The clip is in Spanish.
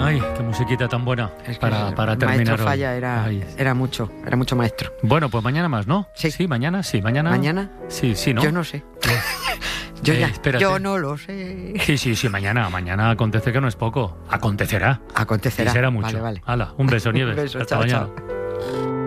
Ay, qué musiquita tan buena para terminar. Maestro Falla era mucho maestro. Bueno, pues mañana más, ¿no? Sí, mañana. ¿Mañana? Sí, ¿no? Yo no sé. Yo no lo sé. Sí, mañana acontece, que no es poco. Acontecerá. Acontecerá. Y será mucho. Vale. Hala, un beso, Nieves. Un beso, Hasta chao, mañana. chao.